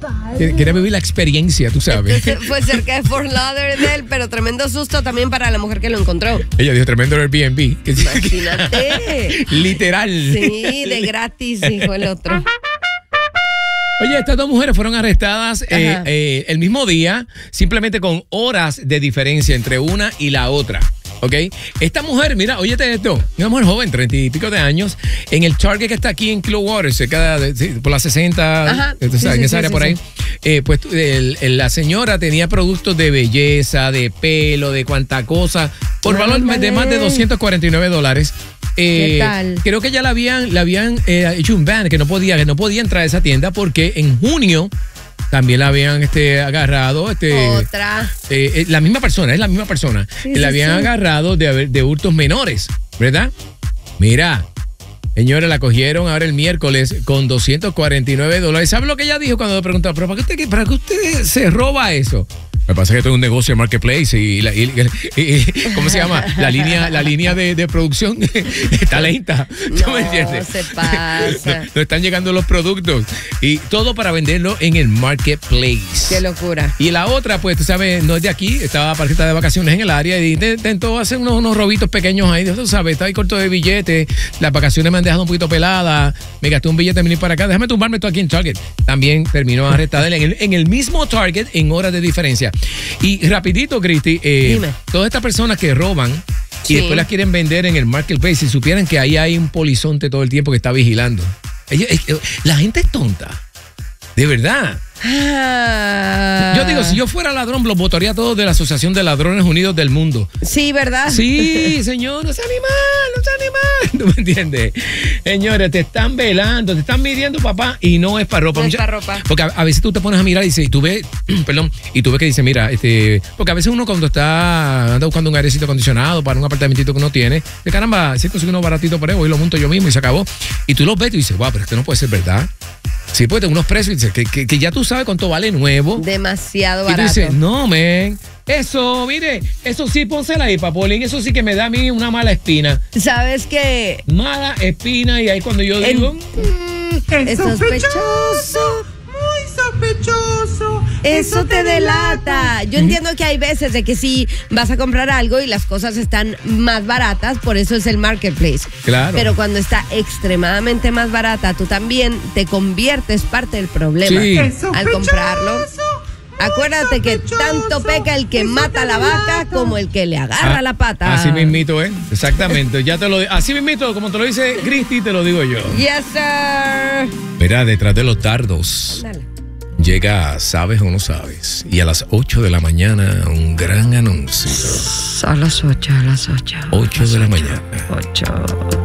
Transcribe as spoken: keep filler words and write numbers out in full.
Quiere vivir la experiencia, tú sabes. Entonces, fue cerca de Fort Lauderdale, pero tremendo susto también para la mujer que lo encontró. Ella dijo tremendo Airbnb. Imagínate. Literal. Sí, de gratis, dijo el otro. Oye, estas dos mujeres fueron arrestadas eh, eh, el mismo día, simplemente con horas de diferencia entre una y la otra. ¿Ok? Esta mujer, mira, óyete esto, una mujer joven, treinta y pico de años, en el Target que está aquí en Clearwater, cerca de, sí, por la sesenta, Ajá, sí, sí, en sí, esa sí, área sí, por sí. ahí, eh, pues el, el, la señora tenía productos de belleza, de pelo, de cuanta cosa, por valor de más de doscientos cuarenta y nueve dólares. Eh, ¿Qué tal? Creo que ya la habían, la habían eh, hecho un ban, que no podía, que no podía entrar a esa tienda porque en junio también la habían este, agarrado. Este, Otra. Eh, eh, la misma persona, es la misma persona. Sí, la sí, habían sí. agarrado de, de hurtos menores, ¿verdad? Mira, señores, la cogieron ahora el miércoles con doscientos cuarenta y nueve dólares. ¿Sabe lo que ella dijo cuando le preguntaron? ¿Pero para qué usted, para qué usted se roba eso? Me pasa que esto es un negocio de marketplace y, la, y, y, y ¿cómo se llama? La línea, la línea de, de producción está lenta. ¿Tú No, me entiendes? se pasa. No, no están llegando los productos y todo para venderlo en el marketplace. Qué locura. Y la otra, pues, tú sabes, no es de aquí, estaba parquita de vacaciones en el área y intentó hacer unos, unos robitos pequeños ahí. Tú sabes, está ahí corto de billetes, las vacaciones me han dejado un poquito peladas, me gasté un billete de venir para acá, déjame tumbarme esto aquí en Target. También terminó arrestada en el, en el mismo Target en horas de diferencia. Y rapidito, Cristi, eh, Dime. todas estas personas que roban Sí. y después las quieren vender en el marketplace, si supieran que ahí hay un polizonte todo el tiempo que está vigilando. Ellos- eh, la gente es tonta, de verdad. Ah. Yo digo, si yo fuera ladrón, los votaría todos de la Asociación de Ladrones Unidos del Mundo. Sí, ¿verdad? Sí, señor, no sea animal, no sea animal. ¿Tú me entiendes? Señores, te están velando, te están midiendo, papá, y no es para ropa. No es Mucha- para ropa. Porque a, a veces tú te pones a mirar y dices, y tú ves, perdón, y tú ves que dice, mira, este, porque a veces uno cuando está, anda buscando un airecito acondicionado para un apartamentito que uno tiene, de caramba, si consigo uno baratito por ahí, voy y lo monto yo mismo y se acabó. Y tú lo ves y dices, wow, pero esto no puede ser verdad. Sí, pues tengo unos precios y dices, que, que, que ya tú sabes cuánto vale nuevo. Demasiado Y tú barato. dices, no, men, eso, mire, eso sí, pónsela ahí, Papolín, eso sí que me da a mí una mala espina. ¿Sabes qué? Mala espina, y ahí cuando yo En- digo, mm, Es sospechoso. Muy sospechoso. Eso te delata. Yo entiendo que hay veces de que sí vas a comprar algo y las cosas están más baratas, por eso es el marketplace. Claro. Pero cuando está extremadamente más barata, tú también te conviertes parte del problema Sí. Es al comprarlo. sospechoso. Acuérdate que tanto peca el que Eso mata te la vaca delata. como el que le agarra ah, la pata. así mismito, ¿eh? Exactamente, ya te lo así mismito, como te lo dice Cristi, te lo digo yo. Yes, sir. Verá, detrás de los dardos Dale. llega Sabes o No Sabes. Y a las ocho de la mañana, un gran anuncio. A las ocho, a las ocho. ocho de la mañana. Ocho.